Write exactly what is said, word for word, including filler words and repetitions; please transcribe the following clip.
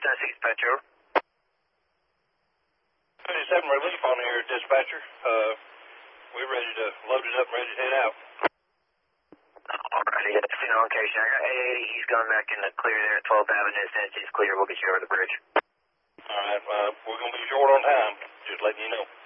Tennessee Dispatcher. twenty-seven relief on here, dispatcher. Uh, we're ready to load it up and ready to head out. Alrighty, that's on location. I got eight eighty. He's going back in the clear there at twelfth Avenue. Tennessee's clear. We'll get you over the bridge. All right, uh, we're going to be short on time. Just letting you know.